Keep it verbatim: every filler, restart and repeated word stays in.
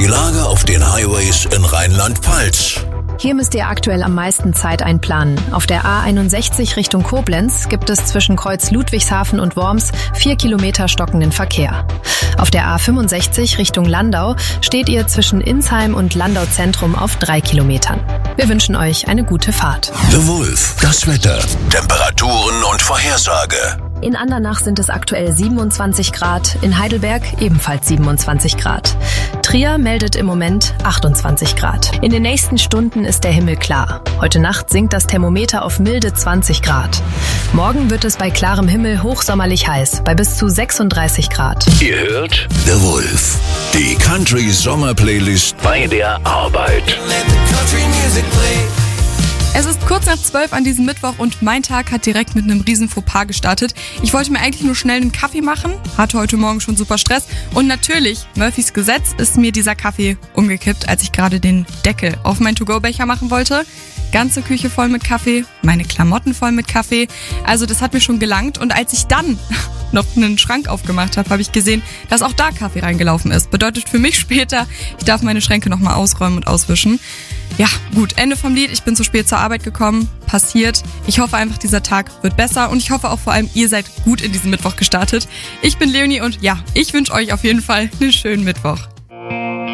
Die Lage auf den Highways in Rheinland-Pfalz. Hier müsst ihr aktuell am meisten Zeit einplanen. Auf der A einundsechzig Richtung Koblenz gibt es zwischen Kreuz Ludwigshafen und Worms vier Kilometer stockenden Verkehr. Auf der A fünfundsechzig Richtung Landau steht ihr zwischen Insheim und Landau Zentrum auf drei Kilometern. Wir wünschen euch eine gute Fahrt. The Wolf, das Wetter, Temperaturen und Vorhersage. In Andernach sind es aktuell siebenundzwanzig Grad, in Heidelberg ebenfalls siebenundzwanzig Grad. Trier meldet im Moment achtundzwanzig Grad. In den nächsten Stunden ist der Himmel klar. Heute Nacht sinkt das Thermometer auf milde zwanzig Grad. Morgen wird es bei klarem Himmel hochsommerlich heiß, bei bis zu sechsunddreißig Grad. Ihr hört The Wolf, die Country-Sommer-Playlist bei der Arbeit. Es ist kurz nach zwölf an diesem Mittwoch und mein Tag hat direkt mit einem riesen Fauxpas gestartet. Ich wollte mir eigentlich nur schnell einen Kaffee machen, hatte heute Morgen schon super Stress und natürlich, Murphys Gesetz, ist mir dieser Kaffee umgekippt, als ich gerade den Deckel auf meinen To-Go-Becher machen wollte. Ganze Küche voll mit Kaffee, meine Klamotten voll mit Kaffee. Also das hat mir schon gelangt und als ich dann noch einen Schrank aufgemacht habe, habe ich gesehen, dass auch da Kaffee reingelaufen ist. Bedeutet für mich später, ich darf meine Schränke nochmal ausräumen und auswischen. Ja, gut, Ende vom Lied. Ich bin zu spät zur Arbeit gekommen. Passiert. Ich hoffe einfach, dieser Tag wird besser und ich hoffe auch vor allem, ihr seid gut in diesen Mittwoch gestartet. Ich bin Leonie und ja, ich wünsche euch auf jeden Fall einen schönen Mittwoch.